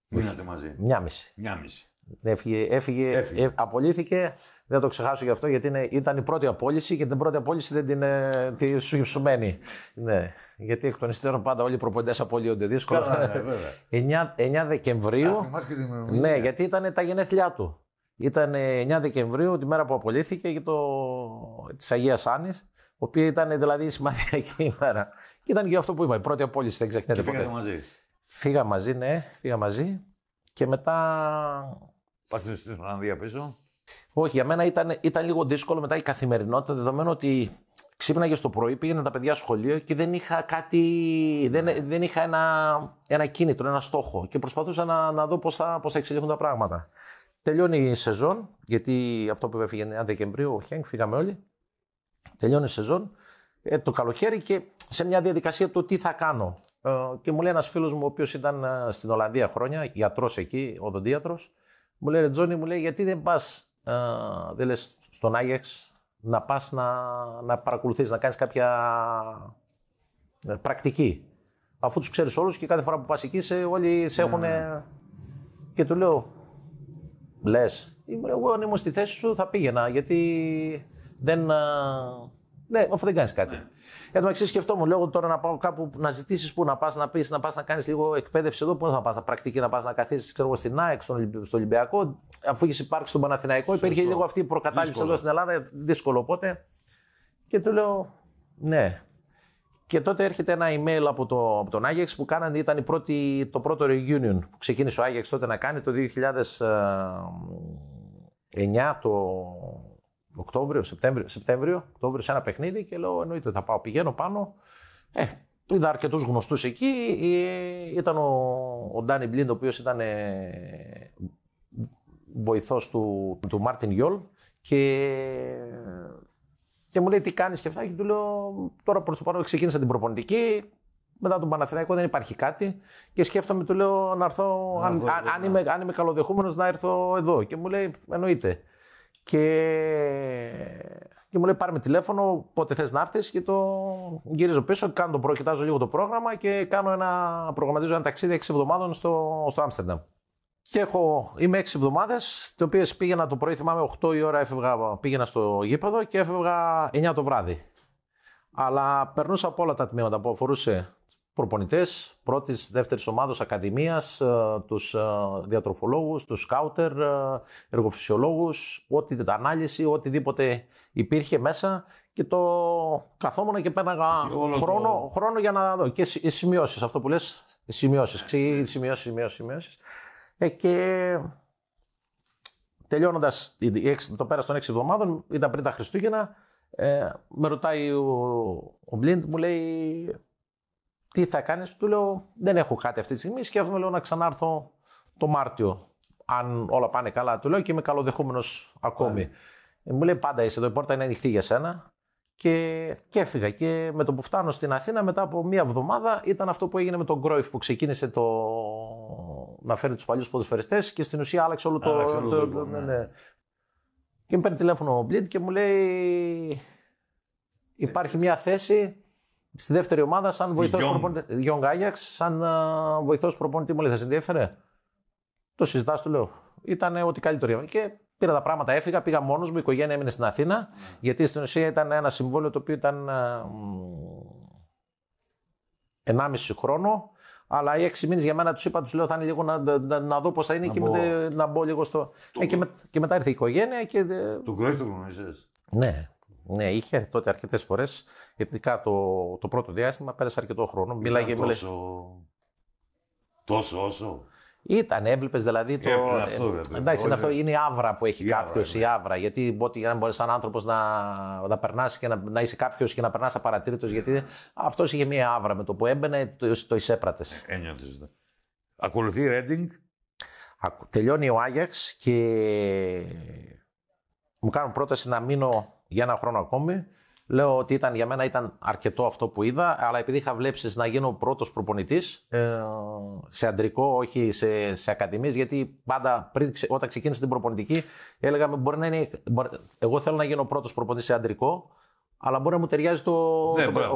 Μείνατε μαζί. Μια μισή. Έφυγε. Απολύθηκε. Δεν το ξεχάσω γι' αυτό, γιατί ήταν η πρώτη απόλυση και την πρώτη απόλυση δεν την σου μένει. Ναι, γιατί εκ των υστέρων πάντα όλοι οι προπονητές απολύονται δύσκολα. 9 Δεκεμβρίου. Ναι, γιατί ήταν τα γενέθλιά του. Ήταν 9 Δεκεμβρίου, τη μέρα που απολύθηκε της Αγίας Άννης, η οποία ήταν δηλαδή η σημαδιακή ημέρα. Και ήταν και αυτό που είπα, η πρώτη απόλυση, δεν ξεχνάτε ποτέ. Φύγατε μαζί. Φύγα μαζί και μετά. Πάστε στην Ολλανδία πίσω. Όχι, για μένα ήταν λίγο δύσκολο μετά η καθημερινότητα, δεδομένου ότι ξύπναγε το πρωί, πήγαινε τα παιδιά σχολείο και δεν είχα κάτι. Δεν είχα ένα κίνητρο, ένα στόχο. Και προσπαθούσα να δω πώς θα εξελίχθουν τα πράγματα. Τελειώνει η σεζόν, γιατί αυτό που έφυγε 9 Δεκεμβρίου, ο Χένκ, φύγαμε όλοι. Τελειώνει η σεζόν το καλοκαίρι και σε μια διαδικασία το τι θα κάνω. Και μου λέει ένας φίλος μου, ο οποίος ήταν στην Ολλανδία χρόνια, γιατρός εκεί, οδοντίατρος, μου λέει: Τζόνι, μου λέει, γιατί δεν πας, δεν λες στον Άγιαξ να πας να παρακολουθείς, να κάνεις κάποια πρακτική. Αφού τους ξέρεις όλους και κάθε φορά που πας εκεί όλοι σε έχουν. Και του λέω: λες, εγώ αν ήμουν στη θέση σου θα πήγαινα, γιατί δεν. Ναι, αφού δεν κάνεις κάτι. Εν τω μεταξύ σκεφτόμουν, λέω τώρα να πάω κάπου να ζητήσεις, πού να πας, να πεις, να πας να κάνεις λίγο εκπαίδευση εδώ, πού να πας, να πρακτική, να πας να καθίσεις, ξέρω εγώ, στην ΑΕΚ, στο Ολυμπιακό. Αφού έχεις υπάρξει στον Παναθηναϊκό, υπήρχε λίγο αυτή η προκατάληψη εδώ στην Ελλάδα, δύσκολο οπότε. Και του λέω, ναι. Και τότε έρχεται ένα email από τον Άγιαξ που κάνανε, ήταν το πρώτο reunion που ξεκίνησε ο Άγιαξ τότε να κάνει το 2009, Οκτώβριο, Σεπτέμβριο, σε ένα παιχνίδι και λέω: εννοείται θα πάω, πηγαίνω πάνω. Είδα αρκετούς γνωστούς εκεί. Ήταν ο Ντάνι Μπλίντ, ο οποίος ήταν βοηθός του Μάρτιν Γιόλ και μου λέει: τι κάνεις και αυτά. Και του λέω: τώρα προς το παρόν ξεκίνησα την προπονητική. Μετά τον Παναθηναϊκό δεν υπάρχει κάτι. Και σκέφτομαι, του λέω, να έρθω, αν είμαι καλοδεχούμενος, να έρθω εδώ. Και μου λέει: εννοείται. Και μου λέει: πάρε με τηλέφωνο, πότε θες να έρθεις. Και το γυρίζω πίσω, κοιτάζω λίγο το πρόγραμμα και προγραμματίζω ένα ταξίδι 6 εβδομάδων στο Άμστερνταμ. Και είμαι 6 εβδομάδες, τις οποίες πήγαινα το πρωί, θυμάμαι 8 η ώρα πήγαινα στο γήπεδο και έφευγα 9 το βράδυ. Αλλά περνούσα από όλα τα τμήματα που αφορούσε προπονητές, πρώτης, δεύτερης ομάδος, ακαδημίας, τους διατροφολόγους, τους σκάουτερ, εργοφυσιολόγους, ανάλυση, οτιδήποτε υπήρχε μέσα και το καθόμουν και πέρναγα χρόνο για να δω. Και σημειώσεις, αυτό που λες, σημειώσεις. Και τελειώνοντας το πέρας των 6 εβδομάδων, ήταν πριν τα Χριστούγεννα, με ρωτάει ο Μπλίντ, μου λέει: τι θα κάνεις. Του λέω: δεν έχω κάτι αυτή τη στιγμή, σκέφτομαι, λέω, να ξανάρθω το Μάρτιο, αν όλα πάνε καλά. Του λέω και είμαι καλοδεχούμενος ακόμη. Μου λέει: πάντα είσαι εδώ, η πόρτα είναι ανοιχτή για σένα. Και έφυγα. Και με το που φτάνω στην Αθήνα, μετά από μία εβδομάδα, ήταν αυτό που έγινε με τον Κρόιφ, που ξεκίνησε να φέρει τους παλιούς ποδοσφαιριστές και στην ουσία άλλαξε όλο ναι. Και με παίρνει τηλέφωνο ο Μπλίντ και μου λέει: υπάρχει μία θέση στη δεύτερη ομάδα σαν βοηθός προπονητή. Young Ajax, σαν βοηθός προπονητή. Μου λέει: θα σε ενδιαφέρε. Το συζητάς, του λέω. Ήταν ό,τι καλύτερο. Και πήρα τα πράγματα, έφυγα, πήγα μόνος μου, η οικογένεια έμεινε στην Αθήνα, γιατί στην ουσία ήταν ένα συμβόλαιο το οποίο ήταν 1,5 χρόνο. Αλλά οι 6 μήνες για μένα τους είπα, τους λέω: θα είναι λίγο να δω πώς θα είναι και να μπω λίγο στο. Και μετά ήρθε η οικογένεια. Τον Κρόιφ τον γνωρίζεις? Ναι, είχε τότε αρκετές φορές. Ειδικά το πρώτο διάστημα πέρασε αρκετό χρόνο. Μίλαγε τόσο όσο. Έβλεπες δηλαδή το. Εντάξει, αυτό είναι η άβρα που έχει κάποιος, η άβρα. Γιατί αν μπορείς σαν άνθρωπος να περνάς και να είσαι κάποιος και να περνάς απαρατήρητος, γιατί αυτός είχε μία άβρα. Με το που έμπαινε, το εισέπρατες. Ένιωθες. Ακολουθεί η Ρέντινγκ. Τελειώνει ο Άγιαξ και μου κάνουν πρόταση να μείνω για ένα χρόνο ακόμη. Λέω ότι για μένα ήταν αρκετό αυτό που είδα, αλλά επειδή είχα βλέψεις να γίνω πρώτος προπονητής σε αντρικό, όχι σε ακαδημίες, γιατί πάντα όταν ξεκίνησα την προπονητική έλεγα: μπορεί να είναι, εγώ θέλω να γίνω πρώτος προπονητής σε αντρικό, αλλά μπορεί να μου ταιριάζει